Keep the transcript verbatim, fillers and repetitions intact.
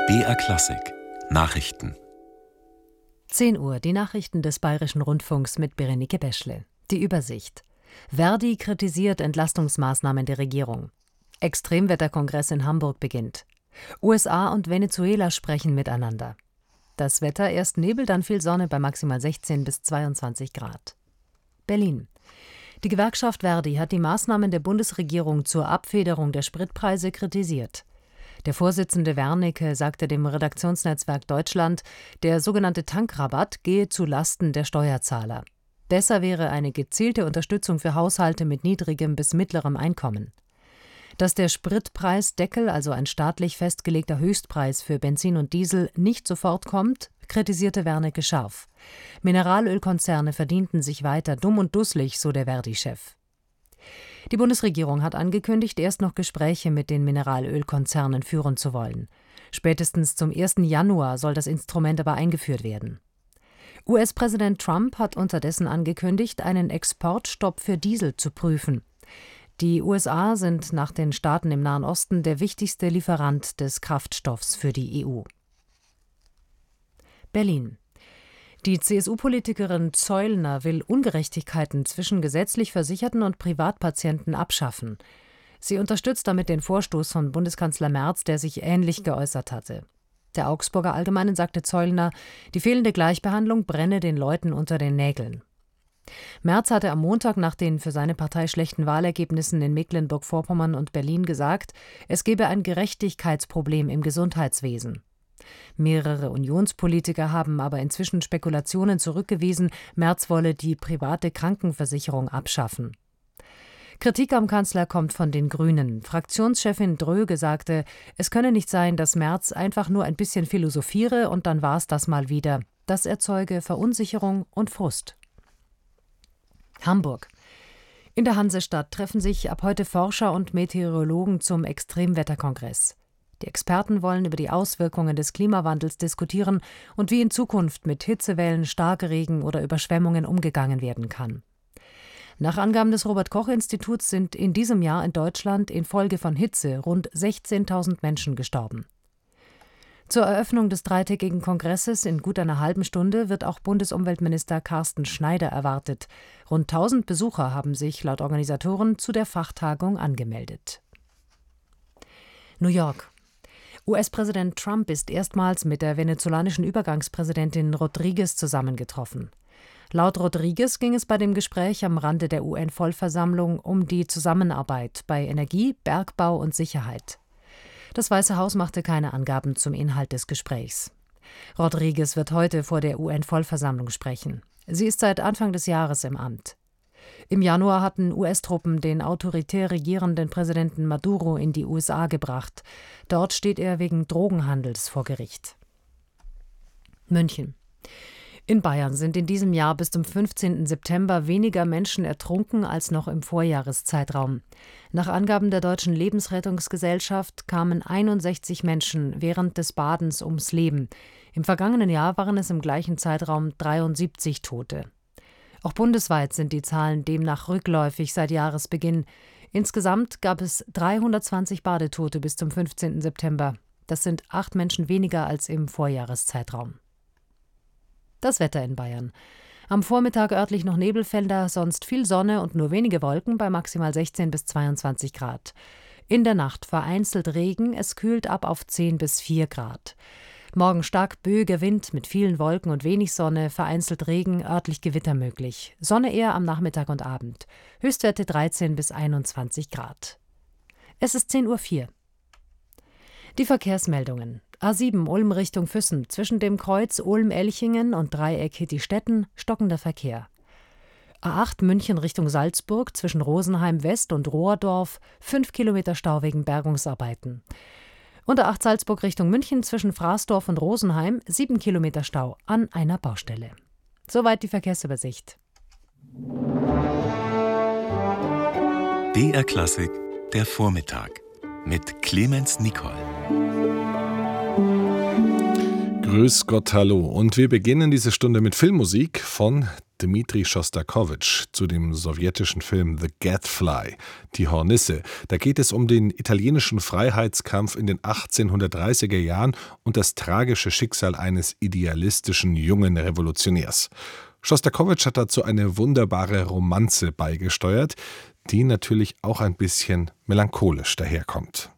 B R Klassik Nachrichten. zehn Uhr, die Nachrichten des Bayerischen Rundfunks mit Berenike Beschle. Die Übersicht. Verdi kritisiert Entlastungsmaßnahmen der Regierung. Extremwetterkongress in Hamburg beginnt. U S A und Venezuela sprechen miteinander. Das Wetter: erst Nebel, dann viel Sonne bei maximal sechzehn bis zweiundzwanzig Grad. Berlin. Die Gewerkschaft Verdi hat die Maßnahmen der Bundesregierung zur Abfederung der Spritpreise kritisiert. Der Vorsitzende Wernicke sagte dem Redaktionsnetzwerk Deutschland, der sogenannte Tankrabatt gehe zu Lasten der Steuerzahler. Besser wäre eine gezielte Unterstützung für Haushalte mit niedrigem bis mittlerem Einkommen. Dass der Spritpreisdeckel, also ein staatlich festgelegter Höchstpreis für Benzin und Diesel, nicht sofort kommt, kritisierte Wernicke scharf. Mineralölkonzerne verdienten sich weiter dumm und dusselig, so der Verdi-Chef. Die Bundesregierung hat angekündigt, erst noch Gespräche mit den Mineralölkonzernen führen zu wollen. Spätestens zum ersten Januar soll das Instrument aber eingeführt werden. U S-Präsident Trump hat unterdessen angekündigt, einen Exportstopp für Diesel zu prüfen. Die U S A sind nach den Staaten im Nahen Osten der wichtigste Lieferant des Kraftstoffs für die E U. Berlin. Die C S U-Politikerin Zeulner will Ungerechtigkeiten zwischen gesetzlich Versicherten und Privatpatienten abschaffen. Sie unterstützt damit den Vorstoß von Bundeskanzler Merz, der sich ähnlich geäußert hatte. Der Augsburger Allgemeinen sagte Zeulner, die fehlende Gleichbehandlung brenne den Leuten unter den Nägeln. Merz hatte am Montag nach den für seine Partei schlechten Wahlergebnissen in Mecklenburg-Vorpommern und Berlin gesagt, es gebe ein Gerechtigkeitsproblem im Gesundheitswesen. Mehrere Unionspolitiker haben aber inzwischen Spekulationen zurückgewiesen, Merz wolle die private Krankenversicherung abschaffen. Kritik am Kanzler kommt von den Grünen. Fraktionschefin Dröge sagte, es könne nicht sein, dass Merz einfach nur ein bisschen philosophiere und dann war's das mal wieder. Das erzeuge Verunsicherung und Frust. Hamburg. In der Hansestadt treffen sich ab heute Forscher und Meteorologen zum Extremwetterkongress. Die Experten wollen über die Auswirkungen des Klimawandels diskutieren und wie in Zukunft mit Hitzewellen, Starkregen oder Überschwemmungen umgegangen werden kann. Nach Angaben des Robert-Koch-Instituts sind in diesem Jahr in Deutschland infolge von Hitze rund sechzehntausend Menschen gestorben. Zur Eröffnung des dreitägigen Kongresses in gut einer halben Stunde wird auch Bundesumweltminister Carsten Schneider erwartet. Rund tausend Besucher haben sich laut Organisatoren zu der Fachtagung angemeldet. New York. U S-Präsident Trump ist erstmals mit der venezolanischen Übergangspräsidentin Rodriguez zusammengetroffen. Laut Rodriguez ging es bei dem Gespräch am Rande der U N-Vollversammlung um die Zusammenarbeit bei Energie, Bergbau und Sicherheit. Das Weiße Haus machte keine Angaben zum Inhalt des Gesprächs. Rodriguez wird heute vor der U N-Vollversammlung sprechen. Sie ist seit Anfang des Jahres im Amt. Im Januar hatten U S-Truppen den autoritär regierenden Präsidenten Maduro in die U S A gebracht. Dort steht er wegen Drogenhandels vor Gericht. München. In Bayern sind in diesem Jahr bis zum fünfzehnten September weniger Menschen ertrunken als noch im Vorjahreszeitraum. Nach Angaben der Deutschen Lebensrettungsgesellschaft kamen einundsechzig Menschen während des Badens ums Leben. Im vergangenen Jahr waren es im gleichen Zeitraum dreiundsiebzig Tote. Auch bundesweit sind die Zahlen demnach rückläufig seit Jahresbeginn. Insgesamt gab es dreihundertzwanzig Badetote bis zum fünfzehnten September. Das sind acht Menschen weniger als im Vorjahreszeitraum. Das Wetter in Bayern. Am Vormittag örtlich noch Nebelfelder, sonst viel Sonne und nur wenige Wolken bei maximal sechzehn bis zweiundzwanzig Grad. In der Nacht vereinzelt Regen, es kühlt ab auf zehn bis vier Grad. Morgen stark böiger Wind mit vielen Wolken und wenig Sonne, vereinzelt Regen, örtlich Gewitter möglich. Sonne eher am Nachmittag und Abend. Höchstwerte dreizehn bis einundzwanzig Grad. Es ist zehn Uhr vier. Die Verkehrsmeldungen. A sieben Ulm Richtung Füssen. Zwischen dem Kreuz Ulm-Elchingen und Dreieck Hitti-Stetten stockender Verkehr. A acht München Richtung Salzburg. Zwischen Rosenheim West und Rohrdorf. fünf Kilometer Stau wegen Bergungsarbeiten. Und A acht Salzburg Richtung München zwischen Fraßdorf und Rosenheim. sieben Kilometer Stau an einer Baustelle. Soweit die Verkehrsübersicht. B R Klassik, der Vormittag mit Clemens Nicol. Grüß Gott, hallo. Und wir beginnen diese Stunde mit Filmmusik von Dmitri Schostakowitsch zu dem sowjetischen Film The Gadfly, die Hornisse. Da geht es um den italienischen Freiheitskampf in den achtzehnhundertdreißiger Jahren und das tragische Schicksal eines idealistischen jungen Revolutionärs. Schostakowitsch hat dazu eine wunderbare Romanze beigesteuert, die natürlich auch ein bisschen melancholisch daherkommt.